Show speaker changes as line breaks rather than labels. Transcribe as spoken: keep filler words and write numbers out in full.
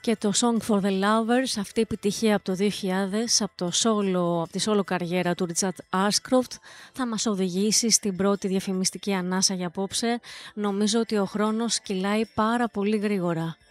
και το Song for the Lovers, αυτή η επιτυχία από το δύο χιλιάδες, από, το solo, από τη solo καριέρα του Richard Ashcroft, θα μας οδηγήσει στην πρώτη διαφημιστική ανάσα για απόψε. Νομίζω ότι ο χρόνος κυλάει πάρα πολύ γρήγορα.